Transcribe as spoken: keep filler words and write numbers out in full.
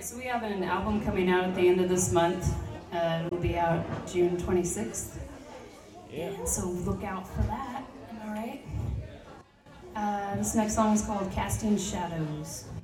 right, so we have an album coming out at the end of this month. Uh, it'll be out June twenty-sixth. Yeah. And so look out for that. Am I right? Uh, this next song is called Casting Shadows.